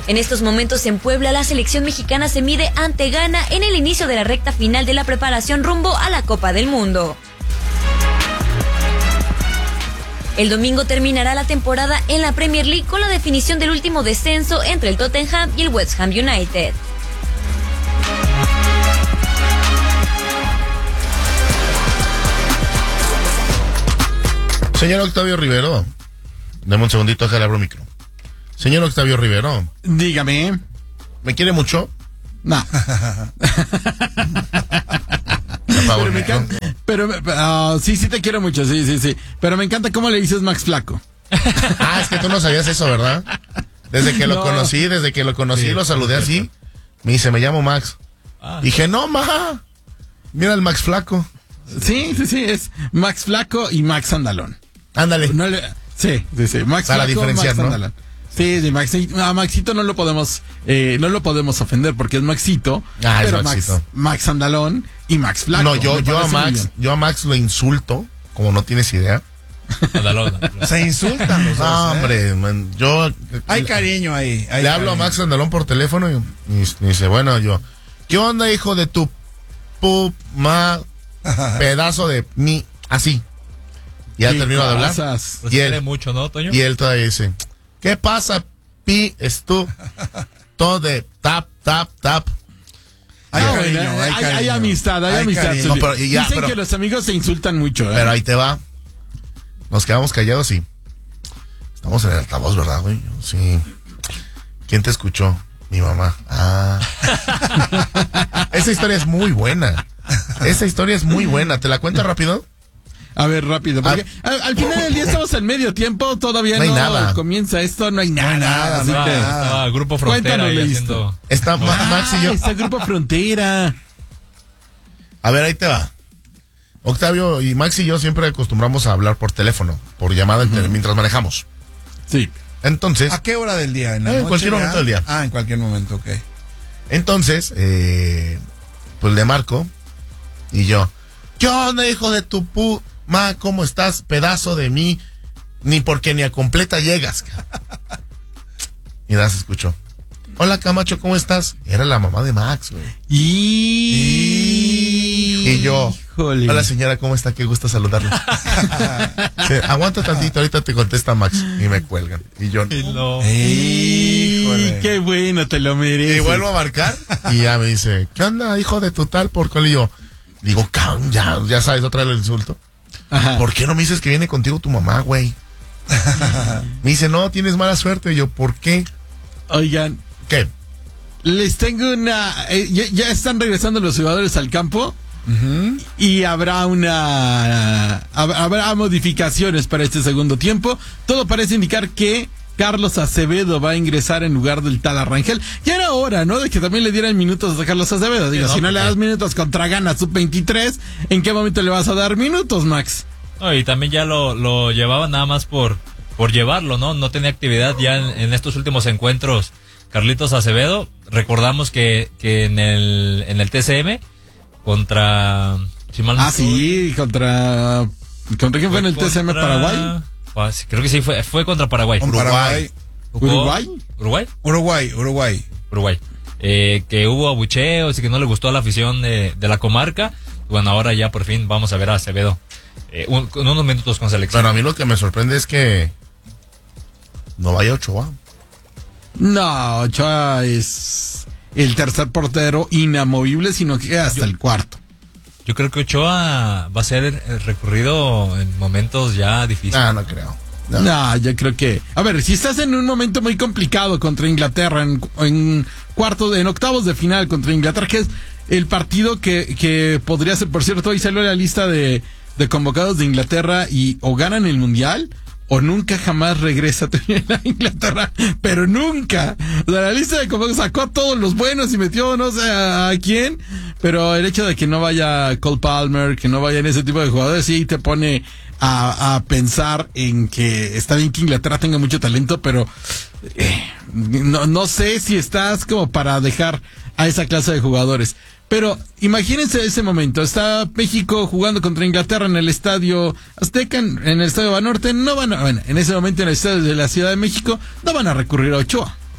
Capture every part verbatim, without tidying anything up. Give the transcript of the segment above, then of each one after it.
En estos momentos en Puebla, la selección mexicana se mide ante Ghana en el inicio de la recta final de la preparación rumbo a la Copa del Mundo. El domingo terminará la temporada en la Premier League con la definición del último descenso entre el Tottenham y el West Ham United. Señor Octavio Rivero, dame un segundito, acá le abro micro. Señor Octavio Rivero. Dígame. ¿Me quiere mucho? No. Pero me encanta, pero uh, sí, sí te quiero mucho, sí, sí, sí. Pero me encanta cómo le dices Max Flaco. Ah, es que tú no sabías eso, ¿verdad? Desde que lo No. conocí, desde que lo conocí, Sí. lo saludé así. Me dice, me llamo Max. Ah. Dije, no, ma. Mira el Max Flaco. Sí, sí, sí, es Max Flaco y Max Andalón. Ándale. No le, sí, sí, sí, Max Para Flaco, diferenciar, Max ¿no? Andalón. Sí, sí, Max, a Maxito no lo podemos, eh, no lo podemos ofender porque es Maxito, Ah, es pero Maxito. Max, Max Andalón y Max Flaco. No, yo, me yo a parece muy Max, bien. yo a Max lo insulto, como no tienes idea. Andalón, Andalón. Se insultan los dos, No, ¿eh? hombre, man, yo Hay cariño ahí. hay le hablo a cariño. Max Andalón por teléfono y, y- y dice, bueno, yo, ¿qué onda, hijo de tu pu, ma, pedazo de mi, así? Ya Qué termino de hablar. cosas. Pues Y quiere él, mucho, ¿no, Toño? y él todavía dice, ¿qué pasa, pi, tú? Todo de tap, tap, tap. Hay No, cariño, hay, hay hay- cariño. hay amistad, hay, Hay amistad. cariño. Zully. No, pero- y ya, Dicen pero- que los amigos se insultan mucho, ¿eh? Pero ahí te va. Nos quedamos callados y estamos en el altavoz, ¿verdad, güey? Sí. ¿Quién te escuchó? Mi mamá. Ah. Esa historia es muy buena. Esa historia es muy buena. ¿Te la cuento rápido? A ver, rápido, porque Ah. al, al final del día estamos en medio tiempo, todavía No no, hay nada. comienza esto, no hay nada. hay nada, así no hay que- nada. Estaba Grupo Frontera Cuéntanos, ahí listo. haciendo... Está Ma- Max y Ah, yo. está el Grupo Frontera. A ver, ahí te va. Octavio y Max y yo siempre acostumbramos a hablar por teléfono, por llamada inter- mientras manejamos. Sí. Entonces, ¿A qué hora del día? ¿En la Eh, en noche, cualquier momento verdad? del día. Ah, en cualquier momento, ok. entonces, eh, pues le marco y yo, ¿qué onda, hijo de tu pu, ma, cómo estás, pedazo de mí? Ni porque ni a completa llegas. Y nada, se escuchó. Hola, Camacho, ¿cómo estás? Era la mamá de Max, güey. Y... Y yo, Híjole. hola señora, ¿cómo está? Qué gusto saludarla. Sí, aguanta tantito, ahorita te contesta Max. Y me cuelgan. Y yo, No. Híjole. Qué bueno, te lo mereces. y vuelvo a marcar. Y ya me dice, ¿qué onda, hijo de tu tal? ¿Por qué? Y yo, digo, cabrón, ya, ya sabes, otra vez el insulto. Ajá. ¿Por qué no me dices que viene contigo tu mamá, güey? Me dice, no, tienes mala suerte. Y yo, ¿por qué? Oigan, ¿Qué? les tengo una... eh, ya, ya están regresando los jugadores al campo y habrá una... hab- Habrá modificaciones para este segundo tiempo. Todo parece indicar que Carlos Acevedo va a ingresar en lugar del tal Arrangel. Ya era hora, ¿no? De que también le dieran minutos a Carlos Acevedo. Digo, Sí, no, si no le porque- das minutos contra Ghana sub veintitrés, ¿en qué momento le vas a dar minutos, Max? No, y también ya lo, lo llevaba nada más por, por llevarlo, ¿no? No tenía actividad ya en, en estos últimos encuentros. Carlitos Acevedo, recordamos que, que en el en el T C M contra... Si mal no Ah, estoy, sí, contra... ¿Contra quién fue en el T C M contra- Paraguay? Ah, sí, creo que sí, fue, fue contra Paraguay. Con Uruguay. Paraguay. Jugó- ¿Uruguay? ¿Uruguay? Uruguay, Uruguay. Uruguay. Eh, que hubo abucheos y que no le gustó a la afición de, de la comarca. Bueno, ahora ya por fin vamos a ver a Acevedo eh, un- con unos minutos con selección. Bueno, a mí lo que me sorprende es que no vaya Ochoa. No, Ochoa es el tercer portero inamovible, sino que hasta el cuarto. Yo creo que Ochoa va a ser eh, recurrido en momentos ya difíciles. Ah, no creo. No. No, yo creo que... A ver, si estás en un momento muy complicado contra Inglaterra, en, en cuartos, en octavos de final contra Inglaterra, que es el partido que, que podría ser, por cierto, hoy salió la lista de, de convocados de Inglaterra y o ganan el Mundial o nunca jamás regresa a Inglaterra, pero nunca. O sea, la lista de convocados sacó a todos los buenos y metió no sé a, a quién, pero el hecho de que no vaya Cole Palmer, que no vayan ese tipo de jugadores, sí te pone a, a pensar en que está bien que Inglaterra tenga mucho talento, pero eh, no, no sé si estás como para dejar a esa clase de jugadores. Pero imagínense ese momento, está México jugando contra Inglaterra en el Estadio Azteca, en el Estadio Banorte, no van a, bueno, en ese momento en el Estadio de la Ciudad de México, no van a recurrir a Ochoa.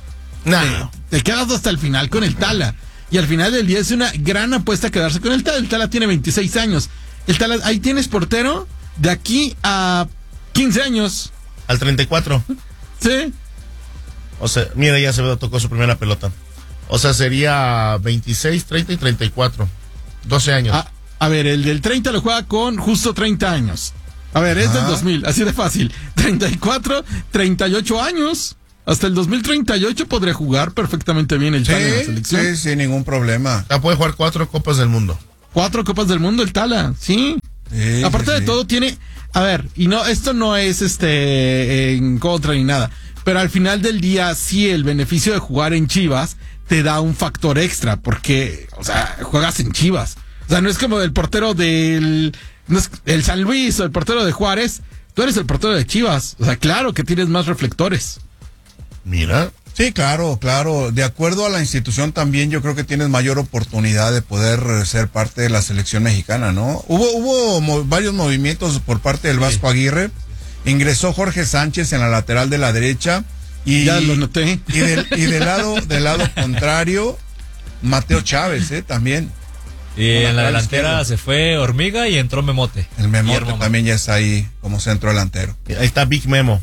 Nah. Te quedas hasta el final con el Tala. Y al final del día es una gran apuesta quedarse con el Tala. El Tala tiene veintiséis años. El Tala, ahí tienes portero de aquí a quince años. Al treinta y cuatro. Sí. O sea, mira, ya se ve, tocó su primera pelota. O sea, sería veintiséis, treinta y treinta y cuatro. doce años. A, a ver, el del treinta lo juega con justo treinta años. A ver, es Ah. del dos mil, así de fácil. treinta y cuatro, treinta y ocho años. Hasta el dos mil treinta y ocho podría jugar perfectamente bien el Tala en la Sí, selección. sí, sin ningún problema. Ya puede jugar cuatro Copas del Mundo. Cuatro Copas del Mundo el Tala, sí. Sí, Aparte sí, de sí. todo tiene, a ver, y no, esto no es este en contra ni nada, pero al final del día sí el beneficio de jugar en Chivas te da un factor extra, porque, o sea, juegas en Chivas. O sea, no es como el portero del, no es el San Luis o el portero de Juárez, tú eres el portero de Chivas. O sea, claro que tienes más reflectores. Mira. Sí, claro, claro. De acuerdo a la institución también yo creo que tienes mayor oportunidad de poder eh, ser parte de la selección mexicana, ¿no? Hubo hubo mo- varios movimientos por parte del Vasco Aguirre. Ingresó Jorge Sánchez en la lateral de la derecha y Ya lo noté. y del y del lado del lado contrario Mateo Chávez, eh, también. Y Con la en la lateral delantera izquierda. se fue Hormiga y entró Memote. El Memote Guillermo también ya está ahí como centro delantero. Ahí está Big Memo.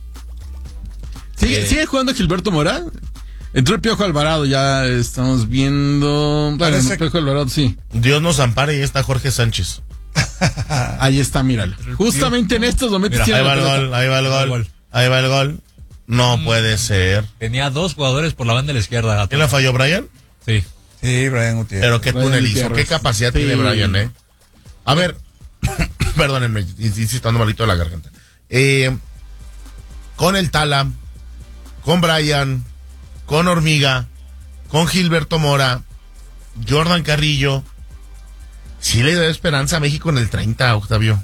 ¿Sigue, Eh. sigue jugando Gilberto Morán? Entró el Piojo Alvarado, ya estamos viendo. Bueno, Parece- el Piojo Alvarado, sí. Dios nos ampare y ahí está Jorge Sánchez. Ahí está, míralo. Justamente en estos momentos Mira, tiene Ahí la va el pelota. gol, ahí va el Ahí va el gol. gol. Ahí va el gol. No puede ser. Tenía dos jugadores por la banda de la izquierda. ¿Quién la falló, Brian? Sí. Sí, Brian Gutiérrez. Pero qué Brian túnel hizo, Gutiérrez. qué capacidad Sí. tiene Brian, ¿eh? A ver, perdónenme, insisto, ando malito de la garganta. Eh, con el Tala, con Brian, con Hormiga, con Gilberto Mora, Jordan Carrillo, sí le da esperanza a México en el treinta, Octavio.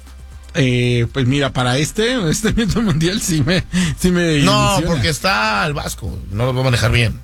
Eh, pues mira, para este, este evento mundial sí me, sí me No, ilusiona. porque está el Vasco, no lo va a manejar bien.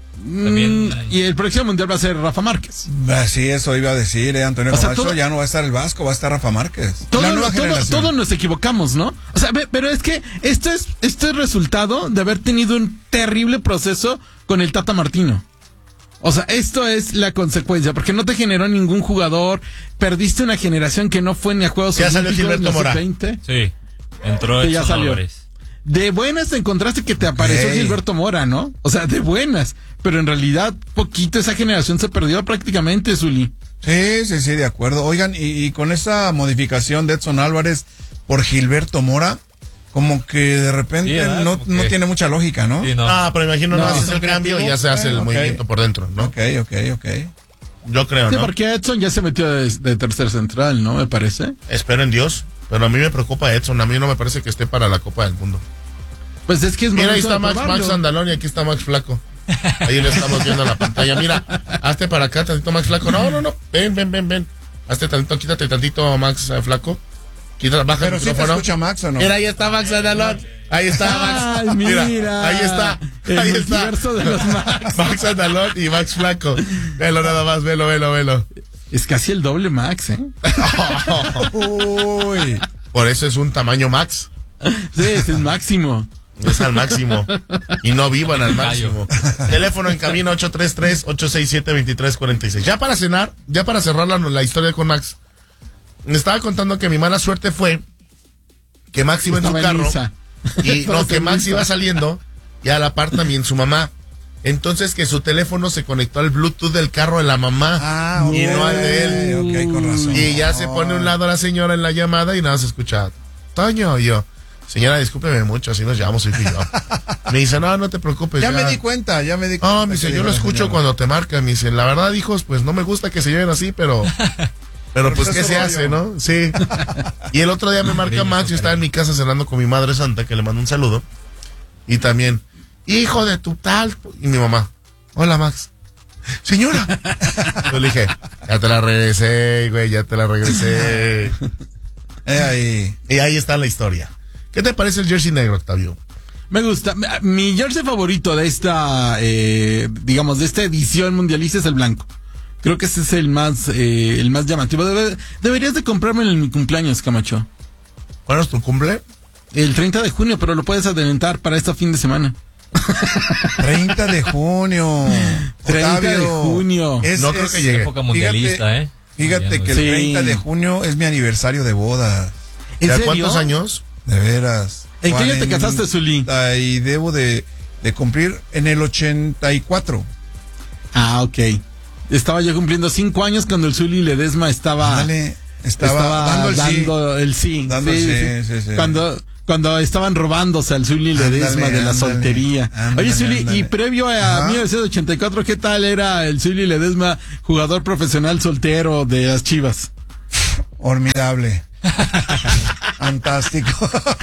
Mm, También- y el próximo mundial va a ser Rafa Márquez. Ah, sí, eso iba a decir, eh, Antonio O sea, Camacho, todo- ya no va a estar el Vasco, va a estar Rafa Márquez. Todo, la nueva todo- generación. todos nos equivocamos, ¿no? O sea, ve- pero es que esto es, esto es resultado de haber tenido un terrible proceso con el Tata Martino. O sea, esto es la consecuencia, porque no te generó ningún jugador, perdiste una generación que no fue ni a Juegos Ya salió Olímpicos, Gilberto ni a Mora. sub veinte. Sí. Entró Que ya Edson salió. Álvarez. De buenas te encontraste que te apareció Ok. Gilberto Mora, ¿no? O sea, de buenas. Pero en realidad, poquito esa generación se perdió prácticamente, Zuli. Sí, sí, sí, de acuerdo. Oigan, y, y con esa modificación de Edson Álvarez por Gilberto Mora, como que de repente Sí, ¿verdad? no, Como no que- tiene mucha lógica, ¿no? Sí, no. Ah, pero imagino no, No, haces son el cambio y ya se hace el creativos. movimiento Ok. por dentro, ¿no? Ok, ok, ok. Yo creo, Sí, ¿no? porque Edson ya se metió de, de tercer central, ¿no? Me parece. Espero en Dios, pero a mí me preocupa Edson, a mí no me parece que esté para la Copa del Mundo. Pues es que es Mira, ahí momento está de Max, probarlo. Max Andalón y aquí está Max Flaco. Ahí le estamos viendo en la pantalla. Mira, hazte para acá, tantito Max Flaco. No, no, no. Ven, ven, ven, ven. Hazte tantito, quítate tantito Max eh, Flaco. Quita, baja Pero el sí te micrófono. escucha Max, ¿o no? Mira, ahí está Max Andalón. Ahí está Max. Ay, mira. ahí está. El Ahí está. multiverso de los Max. Max Andalón y Max Flaco. Velo nada más, velo, velo, velo. Es casi el doble Max, ¿eh? Uy. Por eso es un tamaño Max. Sí, ese es máximo. Es al máximo. Y no vivan al máximo. Teléfono en camino ocho tres tres, ocho seis siete, dos tres cuatro seis. Ya para cenar, ya para cerrar la, la historia con Max. Me estaba contando que mi mala suerte fue que Max iba en su Estaba en carro. misa. Y Estaba no, que en Max misa. iba saliendo y a la par también su mamá. Entonces que su teléfono se conectó al Bluetooth del carro de la mamá Ah, y no al de él. Ok, con razón. Y ya se pone a un lado la señora en la llamada y nada se escucha. Toño, y yo, señora, discúlpeme mucho, así nos llamamos, soy yo. Me dice, no, no te preocupes. Ya me di cuenta, ya me di cuenta. No, me dice, que yo lo dijo la escucho señora. cuando te marcan. Me dice, la verdad, hijos, pues no me gusta que se lleven así, pero... Pero pues, ¿qué eso se rollo. hace, no? Sí. Y el otro día me marca Max, yo estaba en mi casa cenando con mi madre santa, que le mando un saludo. Y también, hijo de tu tal... Y mi mamá, hola, Max. Señora. Yo le dije, ya te la regresé, güey, ya te la regresé. Eh, ahí. Y ahí está la historia. ¿Qué te parece el jersey negro, Octavio? Me gusta. Mi jersey favorito de esta, eh, digamos, de esta edición mundialista es el blanco. Creo que ese es el más, eh, el más llamativo. Debe- deberías de comprármelo en mi cumpleaños, ¿Cuándo es tu cumple? El treinta de junio, pero lo puedes adelantar para este fin de semana. treinta de junio. treinta de Octavio, junio. es- No creo es- que llegue. Época mundialista, Fíjate- ¿eh? Fíjate Bien, que el Sí. treinta de junio es mi aniversario de boda. ¿En ¿Ya serio? cuántos años? De veras. ¿En qué año te casaste, Zuli? cuarenta Y debo de, de cumplir en el ochenta y cuatro. Ah, ok. Estaba yo cumpliendo cinco años cuando el Zuli Ledesma estaba, Dale, estaba, estaba dando el sí. dando el sí. Dando Sí, el sí, sí. sí, sí. Cuando, cuando estaban robándose al Zuli Ledesma Ándale, de la ándale, soltería. ándale, Oye, Zuli, ándale. y previo a Ajá. mil novecientos ochenta y cuatro, ¿qué tal era el Zuli Ledesma, jugador profesional soltero de las Chivas? Formidable. Fantástico.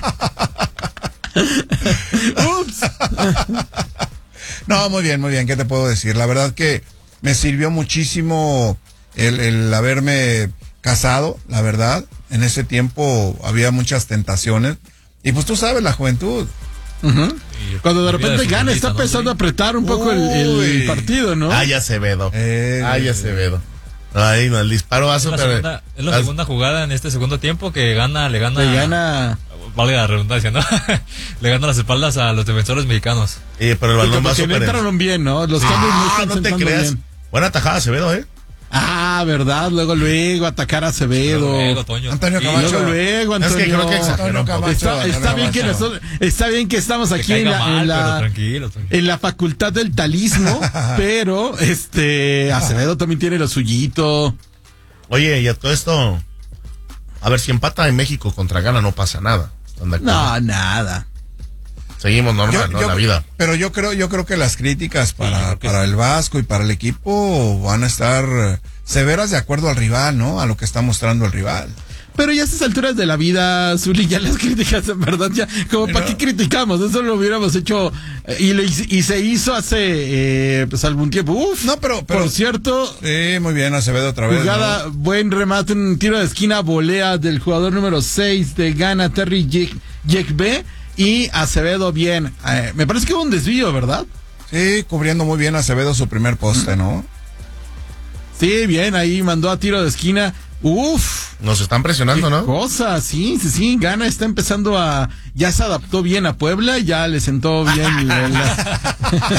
Ups. No, muy bien, muy bien. ¿Qué te puedo decir? La verdad que me sirvió muchísimo el, el haberme casado, la verdad. En ese tiempo había muchas tentaciones. Y pues tú sabes, la juventud. Ujú. Cuando de repente su gana, está bolita, ¿no, empezando a Zuli? apretar un poco el, el Uy. partido, ¿no? Ay, Acevedo. Eh, Ay, Acevedo. Ay, no, el disparo va a Es la, super. segunda, es la segunda jugada en este segundo tiempo que gana, le gana. Le gana. Vale la redundancia, ¿no? Le gana las espaldas a los defensores mexicanos. Eh, pero el Sí, balón como va que no super. entraron bien, ¿no? Los cambios no Ah, están no te sentando creas. bien. Buena tajada, Acevedo, ¿eh? Ah, ¿verdad? Luego, luego, atacar a Acevedo. Luego, Toño. Antonio Sí, Camacho. Luego, luego, Es que Antonio. creo que exageró un poco. Camacho. Está, está Antonio bien que Camacho. nosotros, está bien que estamos que aquí en caiga la, mal, en la, pero tranquilo, tranquilo. en la facultad del talismo, pero este Acevedo también tiene lo suyito. Oye, y a todo esto. A ver, si empata en México contra Ghana no pasa nada. ¿Están de acuerdo? No, nada. Seguimos normal, Yo- ¿no? yo- La vida. Pero yo creo, yo creo que las críticas yo para, creo que para sí. el Vasco y para el equipo van a estar eh, severas de acuerdo al rival, ¿no? A lo que está mostrando el rival. Pero ya a estas alturas de la vida, Zuli, ya las críticas, en verdad, ya, como para qué criticamos, eso lo hubiéramos hecho, eh, y, lo hice- y se hizo hace, eh, pues algún tiempo. Uf, No, pero- pero- por cierto, Sí, muy bien, Acevedo otra vez. jugada, ¿no? buen remate, un tiro de esquina, volea del jugador número seis de Ghana, Terry Yekbe, y Acevedo bien. Eh, me parece que hubo un desvío, ¿verdad? Sí, cubriendo muy bien Acevedo su primer poste, ¿no? Sí, bien, ahí mandó a tiro de esquina. Uf, Nos están presionando, ¿no? cosa, sí, sí, sí, Ghana está empezando a, ya se adaptó bien a Puebla, ya le sentó bien la- la-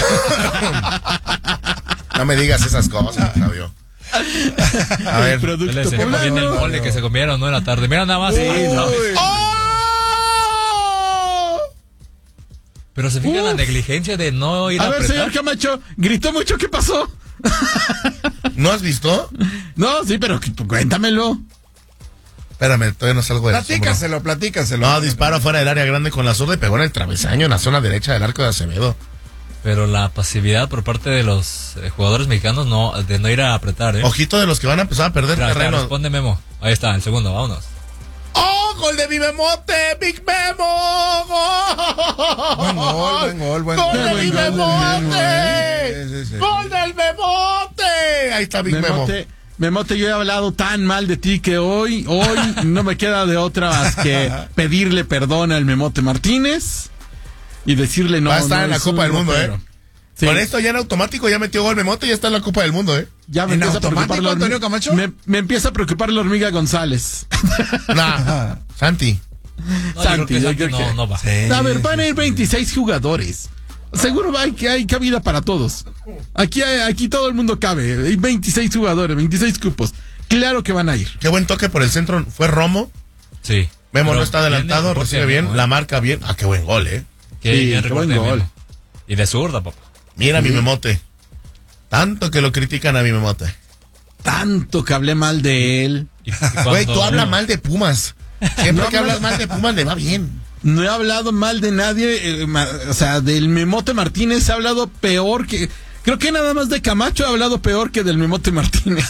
No me digas esas cosas, Fabio. A el ver. producto Le enseñamos bien el poblano. mole que se comieron, ¿no? En la tarde. Mira nada más. ¿no? ¡Oh! Pero se fija en la Uf. negligencia de no ir a, A ver, apretar. señor Camacho, gritó mucho, ¿qué pasó? ¿No has visto? No, sí, pero cuéntamelo. Espérame, todavía no salgo de Platícaselo, platícaselo. No, disparo fuera del área grande con la zurda y pegó en el travesaño en la zona derecha del arco de Acevedo. Pero la pasividad por parte de los eh, jugadores mexicanos no de no ir a apretar, ¿eh? Ojito de los que van a empezar a perder Mira, terreno. responde Memo. Ahí está, el segundo, vámonos. ¡Oh, gol de mi Memote! ¡Big Memo! ¡Gol! Buen gol, buen gol, buen ¡Gol gol. de mi Buen gol del Memote! Memo, sí, sí, sí. ¡Gol del Memote! Ahí está Big Memo. Memote, Memote, yo he hablado tan mal de ti que hoy, hoy no me queda de otra más que pedirle perdón al Memote Martínez y decirle no. Va a estar no en la es Copa un del Mundo, ropero. ¿eh? Sí, Con esto ya en automático ya metió gol Memote y ya está en la Copa del Mundo, ¿eh? ya me ¿En empieza a automático, preocupar la hormiga- Antonio Camacho? Me, me empieza a preocupar la hormiga González. Nah, Santi. No, Santi, yo yo creo que, creo Santi que- no, no va. Sí, A ver, van a sí, ir sí. veintiséis jugadores. Seguro hay que hay cabida para todos. Aquí hay- aquí todo el mundo cabe. Hay veintiséis jugadores, veintiséis cupos. Claro que van a ir. Qué buen toque por el centro. Fue Romo. Sí. Memo Pero no está adelantado, bien el recibe reporte, bien, Memo, la ¿eh? marca bien. Ah, qué buen gol, ¿eh? Qué Sí, bien qué recorte buen de gol. Memo. Y de zurda, papá. Mira mi Memote. Tanto que lo critican a mi Memote. Tanto que hablé mal de él. Y- y cuando- Güey, tú hablas mal de Pumas. Siempre que hablas mal de Pumas le va bien. No he hablado mal de nadie. eh, ma- o sea, del Memote Martínez he hablado peor que. Creo que nada más de Camacho he hablado peor que del Memote Martínez.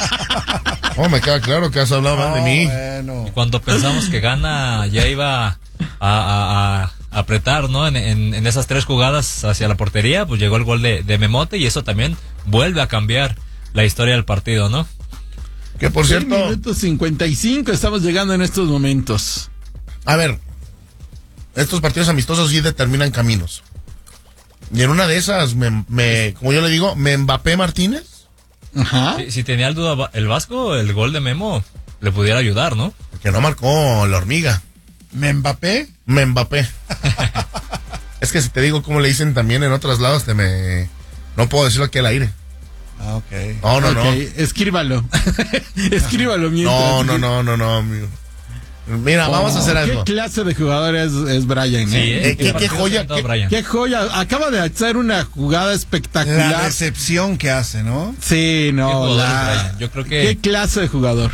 Oh, me queda claro que has hablado mal de mí. Bueno. Y cuando pensamos que Gana ya iba a, a- a apretar, ¿no? En, en- en esas tres jugadas hacia la portería, pues llegó el gol de, de Memote y eso también vuelve a cambiar la historia del partido, ¿no? Que por cierto, Minuto cincuenta y cinco estamos llegando en estos momentos. a ver, estos partidos amistosos sí determinan caminos. Y en una de esas, me, me- como yo le digo, me Mbappé Martínez, Ajá. Si, si tenía el duda va- el Vasco, el gol de Memo le pudiera ayudar, ¿no? que no marcó la hormiga. ¿Me Mbappé? Me Mbappé. Es que si te digo cómo le dicen también en otros lados, te me... No puedo decirlo aquí al aire. Ah, ok. No, no, Ok, no. escríbalo. Escríbalo mientras. No, no, no, no, no, amigo. Mira, Oh, vamos a hacer algo. ¿Qué clase de jugador es, es Brian? Sí, eh? Eh, qué- qué partido joya, sentado, qué- Brian. Qué joya. Acaba de hacer una jugada La espectacular. recepción que hace, ¿no? Sí, Qué no. jugador la- es Brian. Yo creo que- ¿Qué clase de jugador?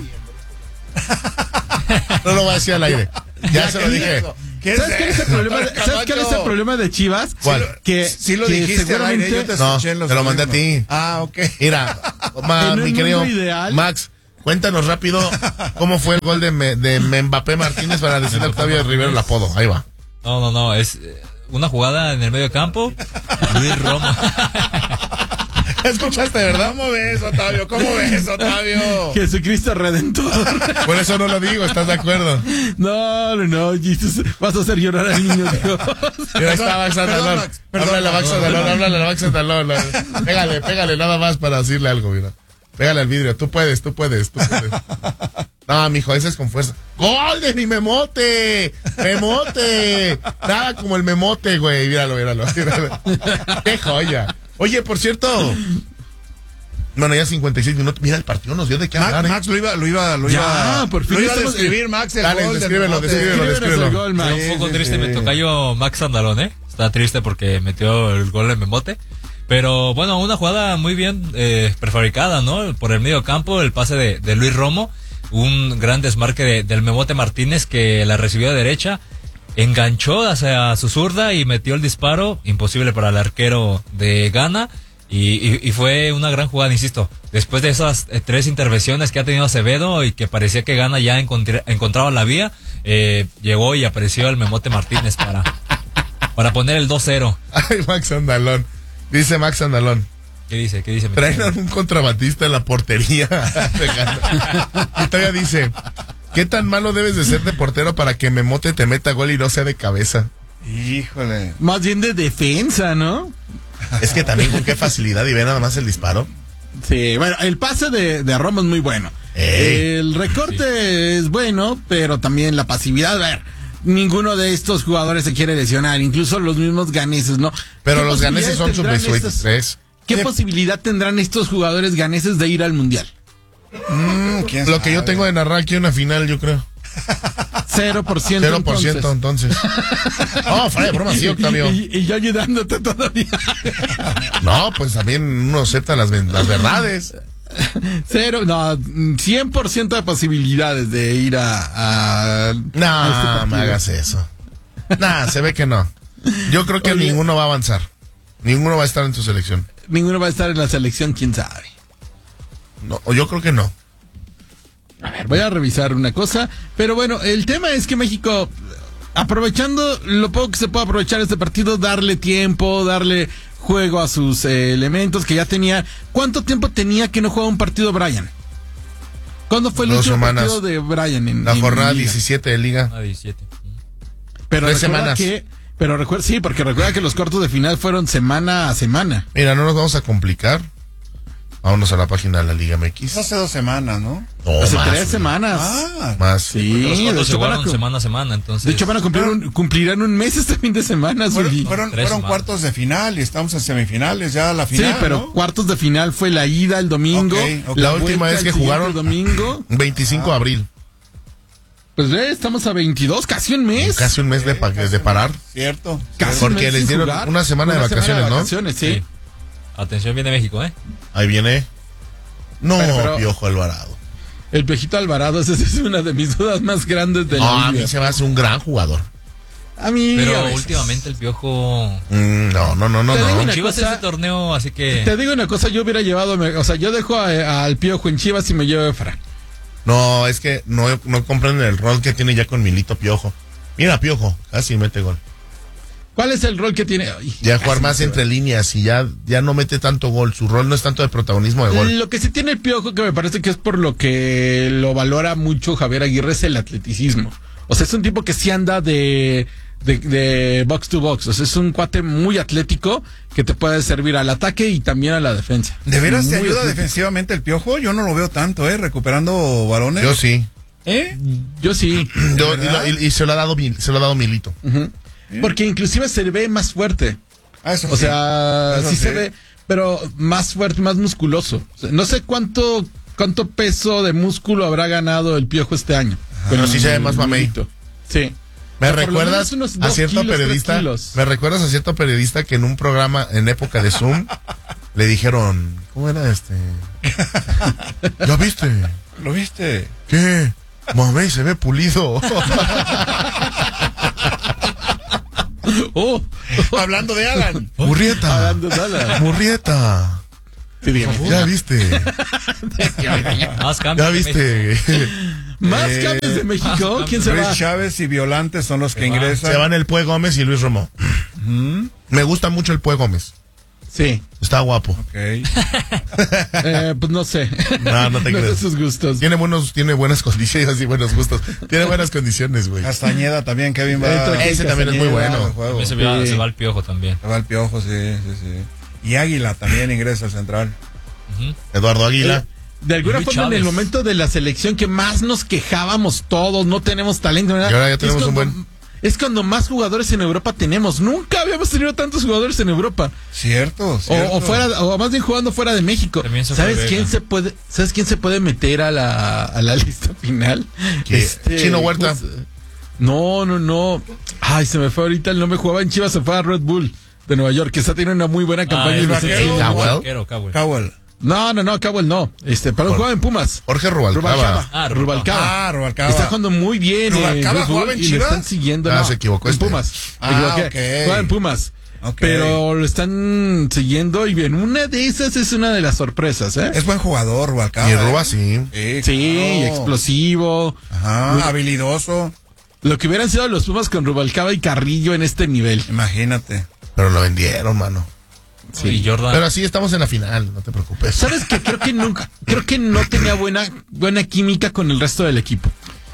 No lo voy a decir al aire. Ya se lo dije. ¿Qué ¿Sabes cuál es el problema? de- ¿Sabes cuál es el problema de Chivas? ¿Cuál? Que, Sí lo que dijiste al aire, yo te No, escuché en los te lo mandé a audífonos. ti. Ah, ok. Mira, ma- En un mi querido mundo ideal- Max, cuéntanos rápido cómo fue el gol de, Me- de Mbappé Martínez para decirle a Octavio Rivero el apodo. Ahí va. No, no, no, es eh, una jugada en el medio campo. Luis Romo. ¿Escuchaste, verdad? ¿Cómo ves, Otavio? ¿Cómo ves, Otavio? Jesucristo Redentor. Por eso no lo digo, ¿estás de acuerdo? No, no, no, Jesus, vas a hacer llorar al niño Dios. Mira, ahí está Max Perdón, Andalón. Max, perdón, Háblale a Max Max. Andalón, háblale a Max Andalón. Pégale, pégale nada más para decirle algo, mira. Pégale al vidrio, tú puedes, tú puedes, tú puedes. No, mijo, ese es con fuerza. ¡Gol de mi memote! ¡Memote! Nada como el memote, güey. Míralo, míralo, míralo. ¡Qué joya! Oye, por cierto. Bueno, ya cincuenta y seis minutos. Mira, el partido nos dio de qué Max, hablar, ¿eh? Max lo iba, lo iba, lo Ya, iba, por fin lo iba a estamos- describir, Max, el Dale, gol del descríbelo, Memote. descríbelo, Escríbenos descríbelo. el gol, Max. Un poco sí, triste sí. me tocayo Max Andalón, ¿eh? Está triste porque metió el gol en Memote. Pero bueno, una jugada muy bien eh, prefabricada, ¿no? Por el medio campo, el pase de, de Luis Romo. Un gran desmarque de, del Memote Martínez que la recibió de derecha. Enganchó hacia su zurda y metió el disparo. Imposible para el arquero de Ghana. Y, y, y fue una gran jugada, insisto. Después de esas eh, tres intervenciones que ha tenido Acevedo y que parecía que Ghana ya encontra- encontraba la vía, eh, llegó y apareció el Memote Martínez para, para poner el dos cero. Ay, Max Andalón. Dice Max Andalón. ¿Qué dice? ¿Qué dice? Traen a un contrabandista en la portería. Y todavía dice, ¿qué tan malo debes de ser de portero para que Memote te meta gol y no sea de cabeza? Híjole. Más bien de defensa, ¿no? Es que también con qué facilidad y ve nada más el disparo. Sí, bueno, el pase de, de Romo es muy bueno. Ey. El recorte es bueno, pero también la pasividad. A ver, ninguno de estos jugadores se quiere lesionar, incluso los mismos ganeses, ¿no? Pero ¿Qué los ganeses son posibilidades sub tendrán veintitrés. estos- ¿Qué posibilidad tendrán estos jugadores ganeses de ir al mundial? Mm, ¿quién Lo que yo sabe? tengo de narrar aquí una final, yo creo. Cero por ciento. Cero por ciento entonces. No, fuera de broma, sí, Octavio. Y, y yo ayudándote todavía. No, pues también uno acepta las, ven- las verdades. Cero, no, cien por ciento de posibilidades de ir a... a- a este No, partido. me hagas eso. Nah, se ve que no. Yo creo que Oye. ninguno va a avanzar. Ninguno va a estar en tu selección. Ninguno va a estar en la selección, quién sabe. No, o yo creo que no. A ver, voy a revisar una cosa. Pero bueno, el tema es que México, aprovechando lo poco que se puede aprovechar este partido, darle tiempo, darle juego a sus eh, elementos que ya tenía. ¿Cuánto tiempo tenía que no jugaba un partido Brian? ¿Cuándo fue el Dos último semanas. partido de Brian en La en jornada Liga? diecisiete de liga. A diecisiete. Pero tres recuerda semanas. que, pero recuerda, sí, porque recuerda que los cortos de final fueron semana a semana. Mira, no nos vamos a complicar. Vámonos a la página de la Liga M X. Hace dos semanas, ¿no? No, Hace más, tres güey. semanas. Ah, Más. Sí, Porque los de cuartos se hecho, van a, jugaron cu- semana a semana, entonces. de hecho van a cumplir un, cumplirán un mes este fin de semana. fueron, Zuli. fueron, Tres fueron semanas. cuartos de final y estamos en semifinales, ya la Sí, final, pero ¿no? cuartos de final fue la ida el domingo. Ok, ok. La vuelta última vez el que siguiente jugaron- domingo. veinticinco de abril. Pues ve, estamos a veintidós, casi un mes. Casi un mes de, pa- de parar. Cierto. Casi Porque un mes les sin dieron jugar. una semana de vacaciones, ¿no? vacaciones, sí. Sí. Atención, viene México, ¿eh? Ahí viene. No, Bueno, pero- Piojo Alvarado. El Piojito Alvarado, esa es una de mis dudas más grandes de No, la a mí liga. se me hace un gran jugador. A mí, a Pero veces. últimamente el Piojo. Mm, no, no, no, no, Te digo no. una Chivas cosa- ese torneo, así que. Te digo una cosa, yo hubiera llevado, o sea, yo dejo a- al Piojo en Chivas y me llevo a Efra. No, es que no, no comprenden el rol que tiene ya con Milito Piojo. Mira, Piojo, casi mete gol. ¿Cuál es el rol que tiene? Ay, Ya casi jugar más me- entre líneas y ya, ya no mete tanto gol. Su rol no es tanto de protagonismo de gol. Lo que sí tiene el Piojo, que me parece que es por lo que lo valora mucho Javier Aguirre, es el atleticismo. O sea, es un tipo que sí anda de, de, de box to box. O sea, es un cuate muy atlético que te puede servir al ataque y también a la defensa. ¿De veras te Muy ayuda atlético. defensivamente el Piojo? Yo no lo veo tanto, ¿eh? Recuperando balones. Yo sí. ¿Eh? Yo sí. Yo- y, verdad? lo- y- y se lo ha dado Mil- se lo ha dado Milito. Ujú. Porque inclusive se ve más fuerte. Ah, eso O sí. sea, Eso sí sí. se ve, pero más fuerte, más musculoso. O sea, no sé cuánto cuánto peso de músculo habrá ganado el Piojo este año. Pero sí se ve más mamey. mameyito. Sí. ¿Me O sea, por lo recuerdas menos unos a dos cierto kilos, tres periodista? kilos. ¿Me recuerdas a cierto periodista que en un programa en época de Zoom le dijeron, ¿cómo era este? ¿Ya viste? ¿Lo viste? ¿Qué? Mamey se ve pulido. Oh, Hablando de Alan. Murrieta. hablando de Alan. Murrieta. Sí, dígame. Ya viste. Más cambios. Ya viste. Más Eh, cambios de México. ¿Quién se Luis va? Chávez y Violante son los que Se va. ingresan. Se van el Pue Gómez y Luis Romo. Me gusta mucho el Pue Gómez. Sí. Está guapo. Ok. Eh, pues no sé. No, no te sé creas. sus gustos. Tiene buenos, tiene buenas condiciones y buenos gustos. Tiene buenas condiciones, güey. Castañeda también, Kevin va. Entra aquí Ese también es muy Castañeda. bueno. al juego. También se va, Sí. se va el Piojo también. Se va el Piojo, sí, sí, sí. Y Águila también ingresa al central. Ujú. Eduardo Águila. De alguna Luis forma, en Chávez. el momento de la selección que más nos quejábamos todos, no tenemos talento, ¿verdad? Y ahora ya Es tenemos un cuando- buen- Es cuando más jugadores en Europa tenemos. Nunca habíamos tenido tantos jugadores en Europa. Cierto, O, cierto. o fuera, o más bien jugando fuera de México. También se fue ¿Sabes Vega. quién se puede, sabes quién se puede meter a la, a la lista final? Este, ¿Quién? Chino Huerta. ¿cómo se- No, no, no. Ay, se me fue ahorita el nombre. Jugaba en Chivas, se fue a Red Bull de Nueva York, que está teniendo una muy buena campaña. Ah, en el la vaquero. selección. Cowell. Arquero, Cowell. Cowell. No, no, no, Cowell no. Este, pero Por- jugaba en Pumas. Jorge Rubalcaba. Rubalcaba. Ah, Rubalcaba. Ah, Rubalcaba. Está jugando muy bien. ¿Rubalcaba Red jugaba Bull en y le Chivas? están siguiendo. Ah, no, se equivocó en este. Pumas. Ah, Me equivoqué. ok. Juega en Pumas. Ok. Pero lo están siguiendo y bien, una de esas es una de las sorpresas, ¿eh? Es buen jugador, Rubalcaba. Y ¿eh? Ruba sí. Sí, Sí, claro. explosivo. Ajá, habilidoso. Lo que hubieran sido los Pumas con Rubalcaba y Carrillo en este nivel. Imagínate. Pero lo vendieron, mano. Sí. Y Jordan. Pero así estamos en la final, no te preocupes. ¿Sabes qué? Creo que nunca, creo que no tenía buena, buena química con el resto del equipo.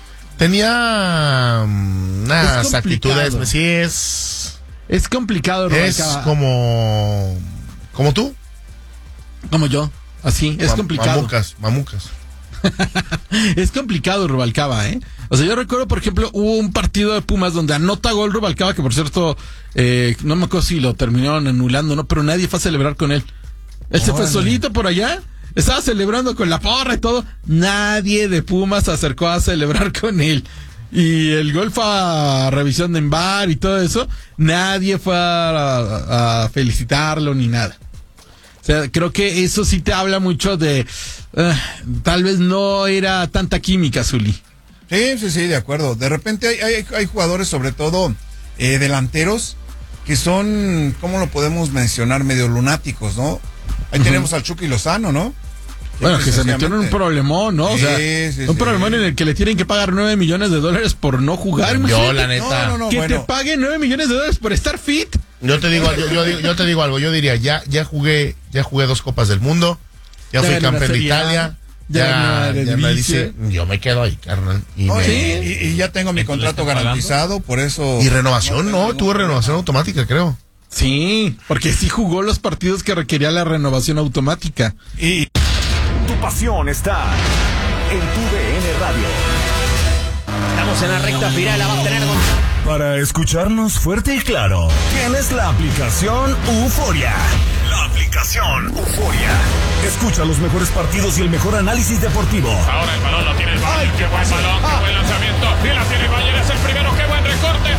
Tenía mm, unas Es actitudes, complicado. sí es, Es complicado, es Rubalcaba. como, como tú. Como yo. Así, es Mam- complicado. Mamucas, mamucas. Es complicado Rubalcaba, ¿eh? O sea, yo recuerdo, por ejemplo, hubo un partido de Pumas donde anota gol Rubalcaba, que por cierto, eh, no me acuerdo si lo terminaron anulando, ¿no? Pero nadie fue a celebrar con él. Él se fue Órale. solito por allá, estaba celebrando con la porra y todo. Nadie de Pumas se acercó a celebrar con él. Y el gol fue a revisión de en V A R y todo eso. Nadie fue a, a felicitarlo ni nada. O sea, creo que eso sí te habla mucho de... eh, tal vez no era tanta química, Zuli. Sí, sí, sí, de acuerdo. De repente hay, hay, hay jugadores, sobre todo eh, delanteros, que son, ¿cómo lo podemos mencionar? Medio lunáticos, ¿no? Ahí tenemos al Chucky Lozano, ¿no? Bueno, que se Sencillamente. metió en un problemón, ¿no? O Sí, sea, sí, un sí. problemón en el que le tienen que pagar nueve millones de dólares por no jugar. Yo, Imagínate la neta. No, no, no, que bueno. te paguen nueve millones de dólares por estar fit. Yo te digo, yo, yo, digo- yo te digo algo, yo diría, ya, ya jugué, ya jugué dos copas del mundo, ya, Ya fui gané una campeón de Serie A, Italia, ya gané ya, una ya me Eredivisie. dice, yo me quedo ahí, carnal. Y, No, me- y, y- y ya tengo mi ¿Le contrato están pagando? garantizado, por eso... y renovación, no, tengo tuve renovación automática, creo. Sí, porque sí jugó los partidos que requería la renovación automática. Y Tu pasión está en tu D N Radio. Estamos en la recta final, la va a tener con... Para escucharnos fuerte y claro, tienes la aplicación Euforia. La aplicación Euforia. Escucha los mejores partidos y el mejor análisis deportivo. Ahora el balón lo tiene el Bayern. Qué buen balón, qué buen lanzamiento. Y la tiene el Bayern, es el primero. Qué buen recorte.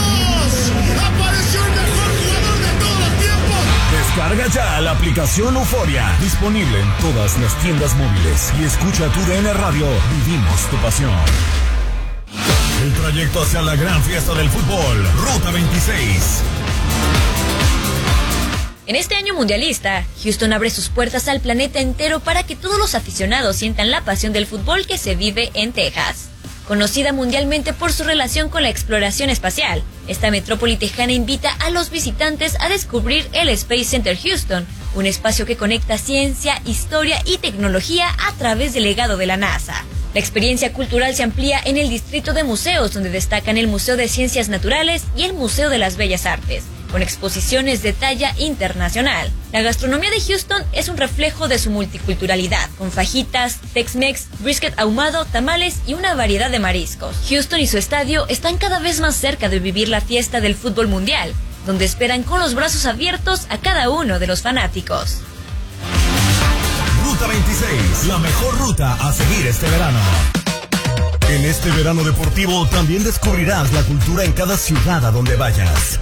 Descarga ya la aplicación Euforia. Disponible en todas las tiendas móviles. Y escucha tu D N Radio. Vivimos tu pasión. El trayecto hacia la gran fiesta del fútbol. Ruta veintiséis. En este año mundialista, Houston abre sus puertas al planeta entero para que todos los aficionados sientan la pasión del fútbol que se vive en Texas. Conocida mundialmente por su relación con la exploración espacial, esta metrópoli tejana invita a los visitantes a descubrir el Space Center Houston, un espacio que conecta ciencia, historia y tecnología a través del legado de la NASA. La experiencia cultural se amplía en el distrito de museos, donde destacan el Museo de Ciencias Naturales y el Museo de las Bellas Artes. con exposiciones de talla internacional. La gastronomía de Houston es un reflejo de su multiculturalidad, con fajitas, Tex-Mex, brisket ahumado, tamales y una variedad de mariscos. Houston y su estadio están cada vez más cerca de vivir la fiesta del fútbol mundial, donde esperan con los brazos abiertos a cada uno de los fanáticos. Ruta veintiséis, la mejor ruta a seguir este verano. En este verano deportivo también descubrirás la cultura en cada ciudad a donde vayas.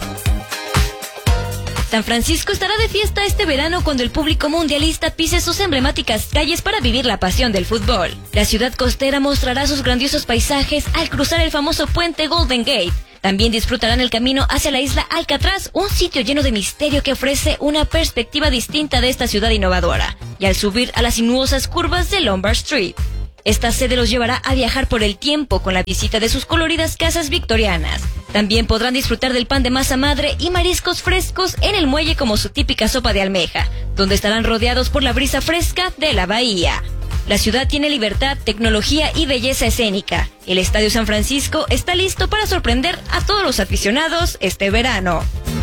San Francisco estará de fiesta este verano cuando el público mundialista pise sus emblemáticas calles para vivir la pasión del fútbol. La ciudad costera mostrará sus grandiosos paisajes al cruzar el famoso puente Golden Gate. También disfrutarán el camino hacia la isla Alcatraz, un sitio lleno de misterio que ofrece una perspectiva distinta de esta ciudad innovadora, y al subir a las sinuosas curvas de Lombard Street. Esta sede los llevará a viajar por el tiempo con la visita de sus coloridas casas victorianas. También podrán disfrutar del pan de masa madre y mariscos frescos en el muelle como su típica sopa de almeja, donde estarán rodeados por la brisa fresca de la bahía. La ciudad tiene libertad, tecnología y belleza escénica. El Estadio San Francisco está listo para sorprender a todos los aficionados este verano.